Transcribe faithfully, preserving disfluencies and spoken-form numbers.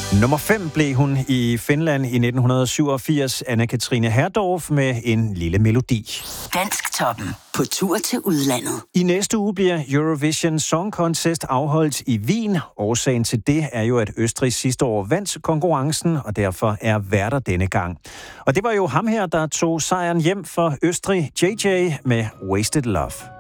Nummer fem blev hun i Finland i nitten syvogfirs, Anne-Katrine Herdorf med En lille melodi. Dansktoppen på tur til udlandet. I næste uge bliver Eurovision Song Contest afholdt i Wien. Årsagen til det er jo, at Østrig sidste år vandt konkurrencen, og derfor er værter denne gang. Og det var jo ham her, der tog sejren hjem for Østrig, J J med Wasted Love.